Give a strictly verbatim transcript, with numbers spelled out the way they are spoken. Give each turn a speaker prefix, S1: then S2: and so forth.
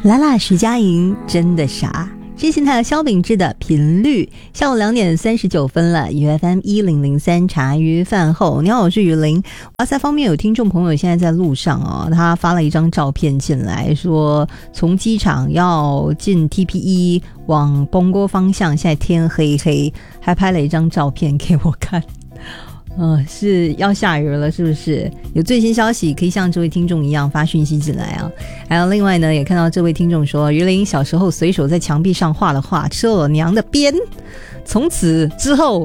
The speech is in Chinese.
S1: 啦啦徐佳莹真的傻，之前还有萧秉治的频率。下午两点三十九分了 ，U F M 一零零三茶余饭后，你好，我是雨林。哇塞，方面有听众朋友现在在路上哦，他发了一张照片进来，说从机场要进 T P E 往公沟方向，现在天黑黑，还拍了一张照片给我看。呃，是要下雨了是不是？有最新消息可以像这位听众一样发讯息进来啊。还有另外呢，也看到这位听众说，于林小时候随手在墙壁上画了画这娘的边，从此之后